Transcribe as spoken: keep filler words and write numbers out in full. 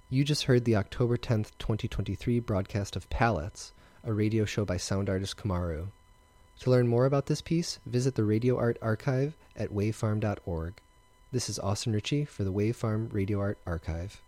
You just heard the October tenth, twenty twenty-three broadcast of Pallets, a radio show by sound artist Kamaru. To learn more about this piece, visit the Radio Art Archive at wavefarm dot org. This is Austin Ritchie for the Wavefarm Radio Art Archive.